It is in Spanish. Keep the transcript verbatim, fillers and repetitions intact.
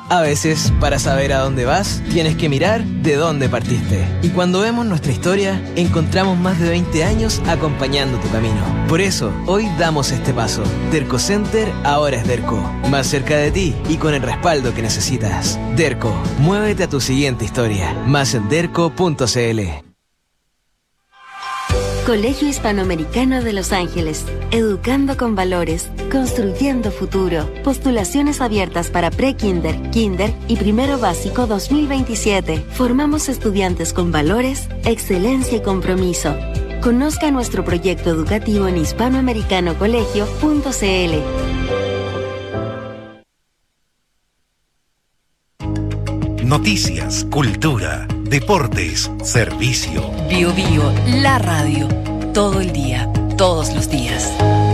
A veces, para saber a dónde vas, tienes que mirar de dónde partiste. Y cuando vemos nuestra historia, encontramos más de veinte años acompañando tu camino. Por eso, hoy damos este paso. Derco Center ahora es Derco. Más cerca de ti y con el respaldo que necesitas. Derco, muévete a tu siguiente historia. Más en derco punto c l. Colegio Hispanoamericano de Los Ángeles. Educando con valores, construyendo futuro. Postulaciones abiertas para pre-kinder, kinder y primero básico dos mil veintisiete. Formamos estudiantes con valores, excelencia y compromiso. Conozca nuestro proyecto educativo en hispanoamericano colegio punto c l. Noticias, cultura, deportes, servicio. Bio Bio, la radio. Todo el día, todos los días.